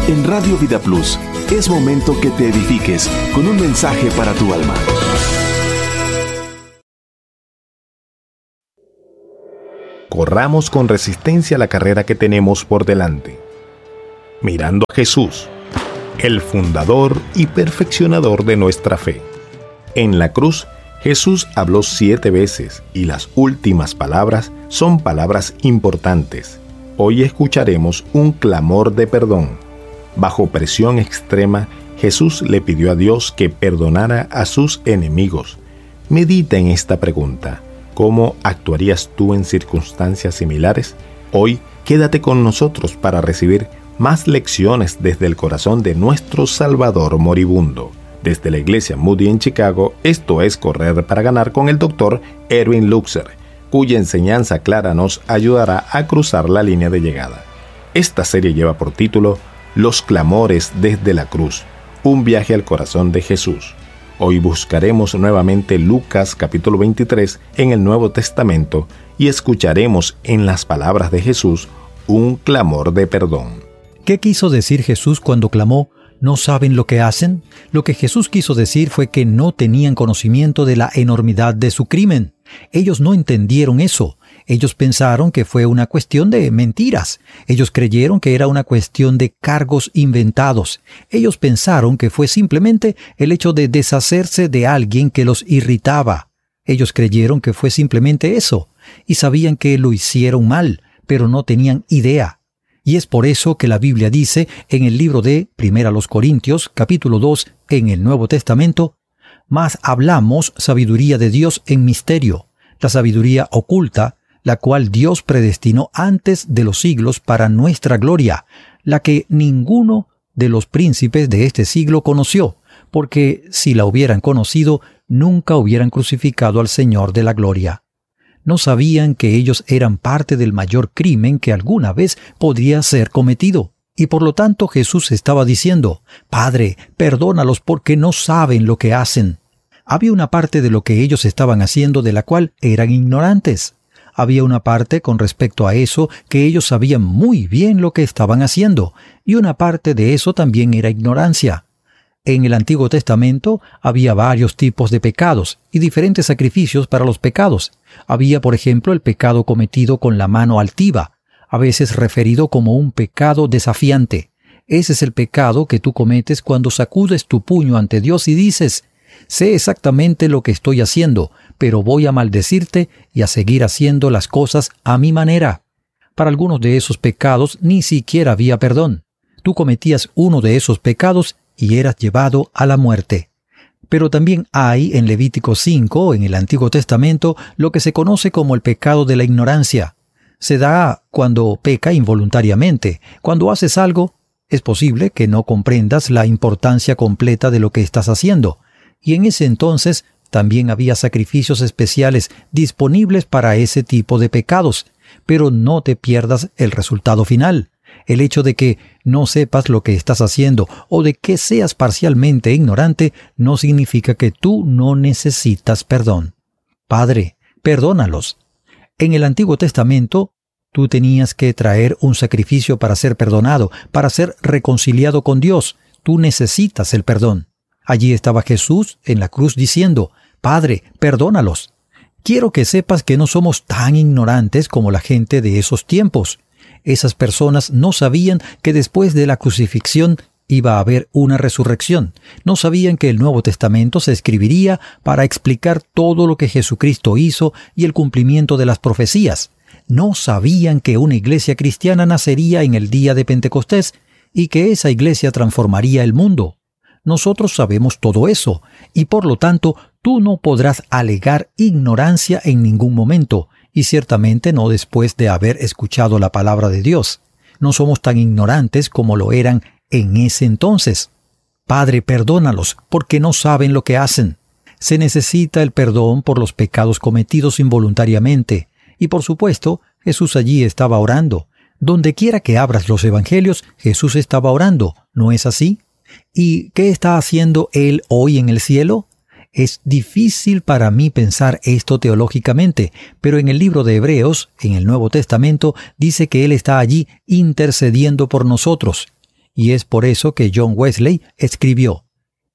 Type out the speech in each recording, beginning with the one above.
En Radio Vida Plus, es momento que te edifiques con un mensaje para tu alma. Corramos con resistencia la carrera que tenemos por delante, mirando a Jesús, el fundador y perfeccionador de nuestra fe. En la cruz, Jesús habló 7 veces y las últimas palabras son palabras importantes. Hoy escucharemos un clamor de perdón. Bajo presión extrema, Jesús le pidió a Dios que perdonara a sus enemigos. Medita en esta pregunta. ¿Cómo actuarías tú en circunstancias similares? Hoy, quédate con nosotros para recibir más lecciones desde el corazón de nuestro Salvador moribundo. Desde la Iglesia Moody en Chicago, esto es Correr para Ganar con el Dr. Erwin Lutzer, cuya enseñanza clara nos ayudará a cruzar la línea de llegada. Esta serie lleva por título Los clamores desde la cruz, un viaje al corazón de Jesús. Hoy buscaremos nuevamente Lucas capítulo 23 en el Nuevo Testamento y escucharemos en las palabras de Jesús un clamor de perdón. ¿Qué quiso decir Jesús cuando clamó, ¿no saben lo que hacen? Lo que Jesús quiso decir fue que no tenían conocimiento de la enormidad de su crimen. Ellos no entendieron eso. Ellos pensaron que fue una cuestión de mentiras. Ellos creyeron que era una cuestión de cargos inventados. Ellos pensaron que fue simplemente el hecho de deshacerse de alguien que los irritaba. Ellos creyeron que fue simplemente eso, y sabían que lo hicieron mal, pero no tenían idea. Y es por eso que la Biblia dice en el libro de 1 Corintios, capítulo 2, en el Nuevo Testamento, «Mas hablamos sabiduría de Dios en misterio, la sabiduría oculta, la cual Dios predestinó antes de los siglos para nuestra gloria, la que ninguno de los príncipes de este siglo conoció, porque si la hubieran conocido, nunca hubieran crucificado al Señor de la gloria». No sabían que ellos eran parte del mayor crimen que alguna vez podría ser cometido. Y por lo tanto Jesús estaba diciendo, «Padre, perdónalos porque no saben lo que hacen». Había una parte de lo que ellos estaban haciendo de la cual eran ignorantes. Había una parte con respecto a eso que ellos sabían muy bien lo que estaban haciendo, y una parte de eso también era ignorancia. En el Antiguo Testamento había varios tipos de pecados y diferentes sacrificios para los pecados. Había, por ejemplo, el pecado cometido con la mano altiva, a veces referido como un pecado desafiante. Ese es el pecado que tú cometes cuando sacudes tu puño ante Dios y dices, «Sé exactamente lo que estoy haciendo, pero voy a maldecirte y a seguir haciendo las cosas a mi manera». Para algunos de esos pecados ni siquiera había perdón. Tú cometías uno de esos pecados y eras llevado a la muerte. Pero también hay en Levítico 5, en el Antiguo Testamento, lo que se conoce como el pecado de la ignorancia. Se da cuando peca involuntariamente. Cuando haces algo, es posible que no comprendas la importancia completa de lo que estás haciendo. Y en ese entonces también había sacrificios especiales disponibles para ese tipo de pecados. Pero no te pierdas el resultado final. El hecho de que no sepas lo que estás haciendo o de que seas parcialmente ignorante no significa que tú no necesitas perdón. Padre, perdónalos. En el Antiguo Testamento, tú tenías que traer un sacrificio para ser perdonado, para ser reconciliado con Dios. Tú necesitas el perdón. Allí estaba Jesús en la cruz diciendo, Padre, perdónalos. Quiero que sepas que no somos tan ignorantes como la gente de esos tiempos. Esas personas no sabían que después de la crucifixión iba a haber una resurrección. No sabían que el Nuevo Testamento se escribiría para explicar todo lo que Jesucristo hizo y el cumplimiento de las profecías. No sabían que una iglesia cristiana nacería en el día de Pentecostés y que esa iglesia transformaría el mundo. Nosotros sabemos todo eso, y por lo tanto, tú no podrás alegar ignorancia en ningún momento, y ciertamente no después de haber escuchado la palabra de Dios. No somos tan ignorantes como lo eran en ese entonces. Padre, perdónalos, porque no saben lo que hacen. Se necesita el perdón por los pecados cometidos involuntariamente, y por supuesto, Jesús allí estaba orando. Donde quiera que abras los evangelios, Jesús estaba orando, ¿no es así? ¿Y qué está haciendo Él hoy en el cielo? Es difícil para mí pensar esto teológicamente, pero en el libro de Hebreos, en el Nuevo Testamento, dice que Él está allí intercediendo por nosotros. y es por eso que John Wesley escribió: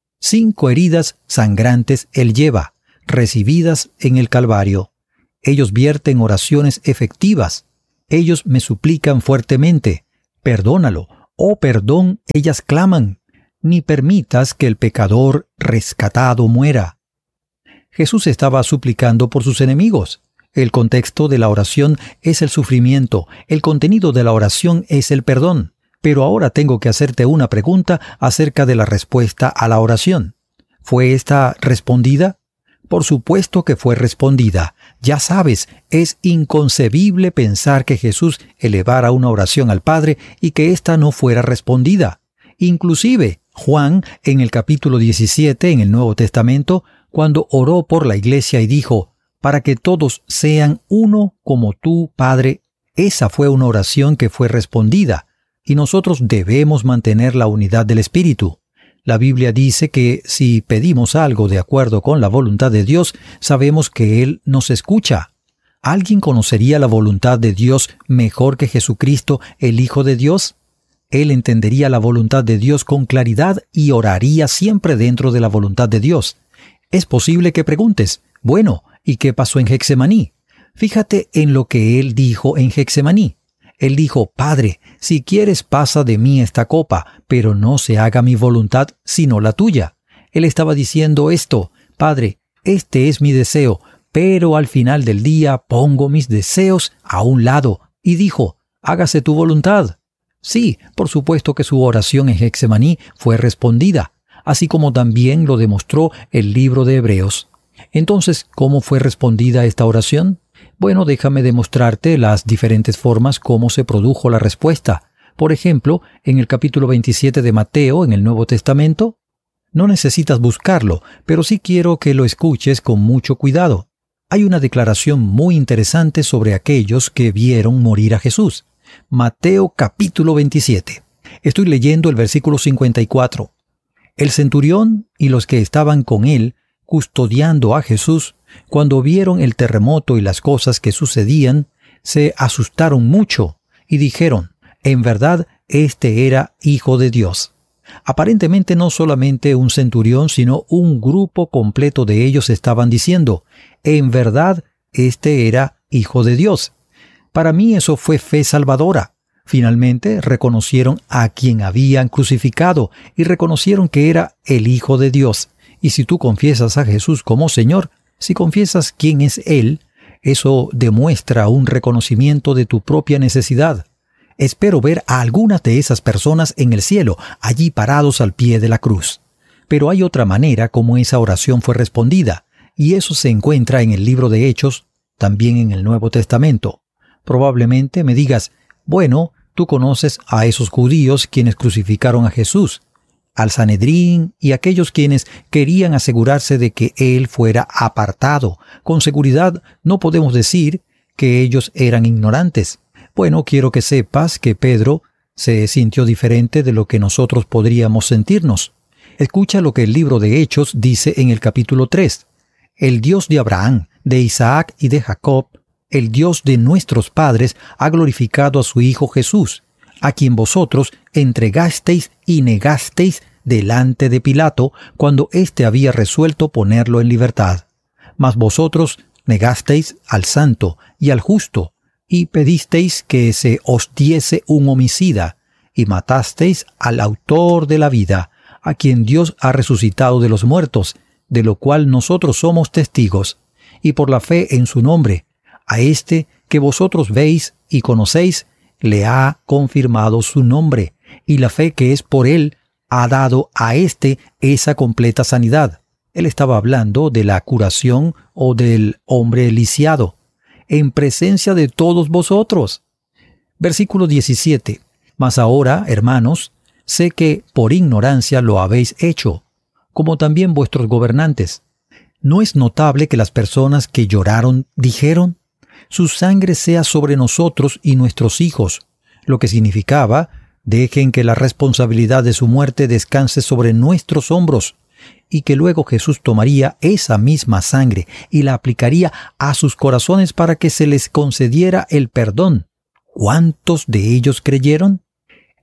5 heridas sangrantes él lleva, recibidas en el Calvario. Ellos vierten oraciones efectivas. Ellos me suplican fuertemente: perdónalo, oh perdón, ellas claman. Ni permitas que el pecador rescatado muera. Jesús estaba suplicando por sus enemigos. El contexto de la oración es el sufrimiento, el contenido de la oración es el perdón. Pero ahora tengo que hacerte una pregunta acerca de la respuesta a la oración. ¿Fue esta respondida? Por supuesto que fue respondida. Ya sabes, es inconcebible pensar que Jesús elevara una oración al Padre y que ésta no fuera respondida. Inclusive, Juan, en el capítulo 17 en el Nuevo Testamento, cuando oró por la iglesia y dijo: para que todos sean uno como tú, Padre, esa fue una oración que fue respondida. Y nosotros debemos mantener la unidad del Espíritu. La Biblia dice que si pedimos algo de acuerdo con la voluntad de Dios, sabemos que Él nos escucha. ¿Alguien conocería la voluntad de Dios mejor que Jesucristo, el Hijo de Dios? Él entendería la voluntad de Dios con claridad y oraría siempre dentro de la voluntad de Dios. Es posible que preguntes: bueno, ¿y qué pasó en Getsemaní? Fíjate en lo que Él dijo en Getsemaní. Él dijo: Padre, si quieres pasa de mí esta copa, pero no se haga mi voluntad sino la tuya. Él estaba diciendo esto: Padre, este es mi deseo, pero al final del día pongo mis deseos a un lado. Y dijo: hágase tu voluntad. Sí, por supuesto que su oración en Getsemaní fue respondida, así como también lo demostró el libro de Hebreos. Entonces, ¿cómo fue respondida esta oración? Bueno, déjame demostrarte las diferentes formas cómo se produjo la respuesta. Por ejemplo, en el capítulo 27 de Mateo, en el Nuevo Testamento, no necesitas buscarlo, pero sí quiero que lo escuches con mucho cuidado. Hay una declaración muy interesante sobre aquellos que vieron morir a Jesús. Mateo capítulo 27. Estoy leyendo el versículo 54. El centurión y los que estaban con él, custodiando a Jesús, cuando vieron el terremoto y las cosas que sucedían, se asustaron mucho y dijeron: en verdad, este era Hijo de Dios. Aparentemente no solamente un centurión, sino un grupo completo de ellos estaban diciendo: en verdad, este era Hijo de Dios. Para mí eso fue fe salvadora. Finalmente reconocieron a quien habían crucificado y reconocieron que era el Hijo de Dios. Y si tú confiesas a Jesús como Señor, si confiesas quién es Él, eso demuestra un reconocimiento de tu propia necesidad. Espero ver a algunas de esas personas en el cielo, allí parados al pie de la cruz. Pero hay otra manera como esa oración fue respondida, y eso se encuentra en el libro de Hechos, también en el Nuevo Testamento. Probablemente me digas: bueno, tú conoces a esos judíos quienes crucificaron a Jesús, al Sanedrín y aquellos quienes querían asegurarse de que Él fuera apartado. Con seguridad no podemos decir que ellos eran ignorantes. Bueno, quiero que sepas que Pedro se sintió diferente de lo que nosotros podríamos sentirnos. Escucha lo que el libro de Hechos dice en el capítulo 3. El Dios de Abraham, de Isaac y de Jacob, el Dios de nuestros padres, ha glorificado a su Hijo Jesús, a quien vosotros entregasteis y negasteis delante de Pilato, cuando éste había resuelto ponerlo en libertad. Mas vosotros negasteis al santo y al justo, y pedisteis que se os diese un homicida, y matasteis al autor de la vida, a quien Dios ha resucitado de los muertos, de lo cual nosotros somos testigos, y por la fe en su nombre, a este que vosotros veis y conocéis, le ha confirmado su nombre, y la fe que es por él ha dado a éste esa completa sanidad. Él estaba hablando de la curación o del hombre lisiado, en presencia de todos vosotros. Versículo 17. Mas ahora, hermanos, sé que por ignorancia lo habéis hecho, como también vuestros gobernantes. ¿No es notable que las personas que lloraron dijeron: su sangre sea sobre nosotros y nuestros hijos? Lo que significaba: dejen que la responsabilidad de su muerte descanse sobre nuestros hombros, y que luego Jesús tomaría esa misma sangre y la aplicaría a sus corazones para que se les concediera el perdón. ¿Cuántos de ellos creyeron?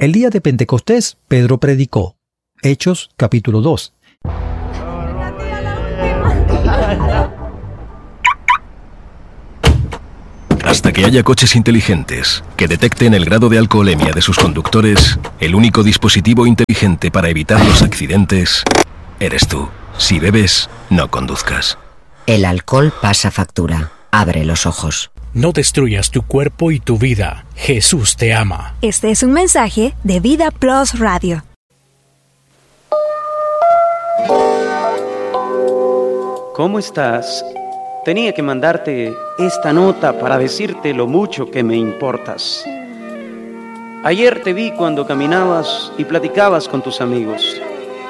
El día de Pentecostés, Pedro predicó. Hechos, capítulo 2. Hasta que haya coches inteligentes que detecten el grado de alcoholemia de sus conductores, el único dispositivo inteligente para evitar los accidentes eres tú. Si bebes, no conduzcas. El alcohol pasa factura. Abre los ojos. No destruyas tu cuerpo y tu vida. Jesús te ama. Este es un mensaje de Vida Plus Radio. ¿Cómo estás? Tenía que mandarte esta nota para decirte lo mucho que me importas. Ayer te vi cuando caminabas y platicabas con tus amigos.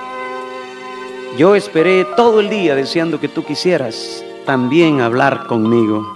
Yo esperé todo el día deseando que tú quisieras también hablar conmigo.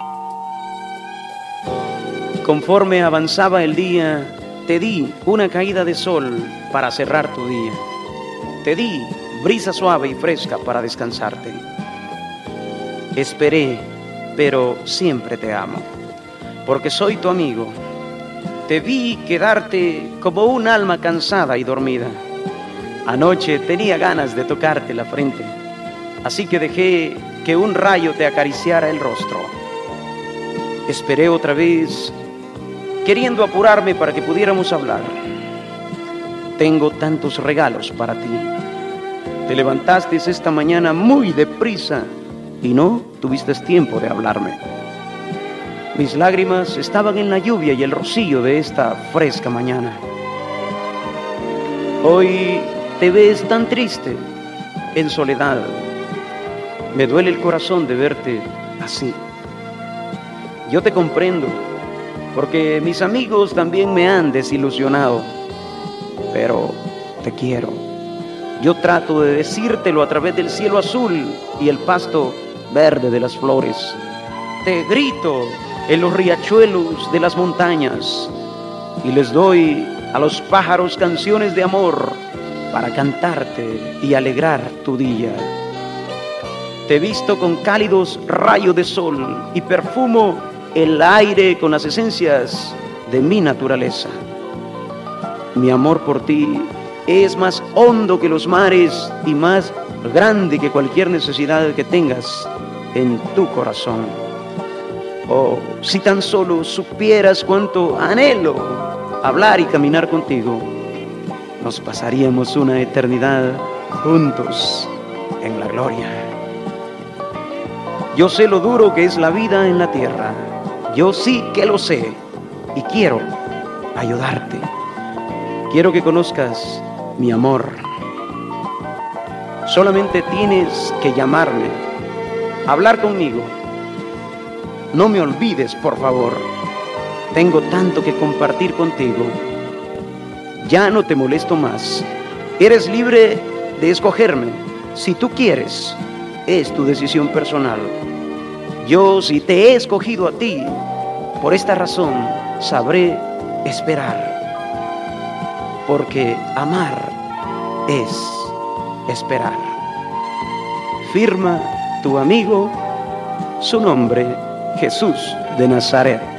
Conforme avanzaba el día, te di una caída de sol para cerrar tu día. Te di brisa suave y fresca para descansarte. Esperé, pero siempre te amo, porque soy tu amigo. Te vi quedarte como un alma cansada y dormida. Anoche tenía ganas de tocarte la frente, así que dejé que un rayo te acariciara el rostro. Esperé otra vez, queriendo apurarme para que pudiéramos hablar. Tengo tantos regalos para ti. Te levantaste esta mañana muy deprisa y no tuviste tiempo de hablarme. Mis lágrimas estaban en la lluvia y el rocío de esta fresca mañana. Hoy te ves tan triste, en soledad. Me duele el corazón de verte así. Yo te comprendo, porque mis amigos también me han desilusionado, pero te quiero. Yo trato de decírtelo a través del cielo azul y el pasto verde de las flores. Te grito en los riachuelos de las montañas y les doy a los pájaros canciones de amor para cantarte y alegrar tu día. Te visto con cálidos rayos de sol y perfumo el aire con las esencias de mi naturaleza. Mi amor por ti es más hondo que los mares y más grande que cualquier necesidad que tengas en tu corazón. Oh, si tan solo supieras cuánto anhelo hablar y caminar contigo, nos pasaríamos una eternidad juntos en la gloria. Yo sé lo duro que es la vida en la tierra. Yo sí que lo sé y quiero ayudarte. Quiero que conozcas mi amor. Solamente tienes que llamarme, hablar conmigo. No me olvides, por favor. Tengo tanto que compartir contigo. Ya no te molesto más. Eres libre de escogerme. Si tú quieres, es tu decisión personal. Yo, si te he escogido a ti, por esta razón sabré esperar. Porque amar es esperar. Firma tu amigo, su nombre, Jesús de Nazaret.